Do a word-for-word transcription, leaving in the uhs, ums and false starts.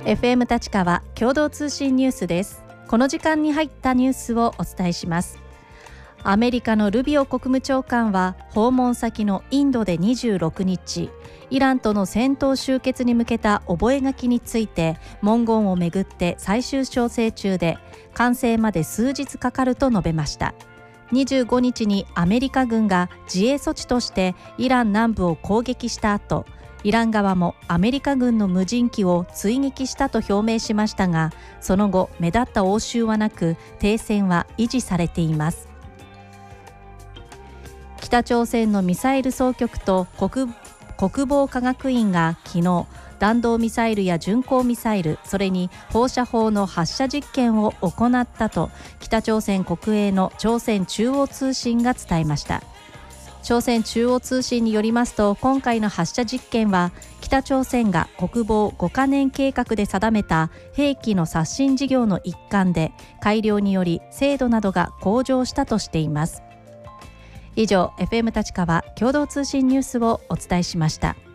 エフエム 立川共同通信ニュースです。この時間に入ったニュースをお伝えします。アメリカのルビオ国務長官は訪問先のインドでにじゅうろくにち、イランとの戦闘終結に向けた覚書について文言をめぐって最終調整中で、完成まで数日かかると述べました。にじゅうごにちにアメリカ軍が自衛措置としてイラン南部を攻撃した後、イラン側もアメリカ軍の無人機を追撃したと表明しましたが、その後目立った応酬はなく、停戦は維持されています。北朝鮮のミサイル総局と 国, 国防科学院が昨日、弾道ミサイルや巡航ミサイル、それに放射砲の発射実験を行ったと北朝鮮国営の朝鮮中央通信が伝えました。朝鮮中央通信によりますと、今回の発射実験は北朝鮮が国防ごかねん計画で定めた兵器の刷新事業の一環で、改良により精度などが向上したとしています。以上、エフエム 立川共同通信ニュースをお伝えしました。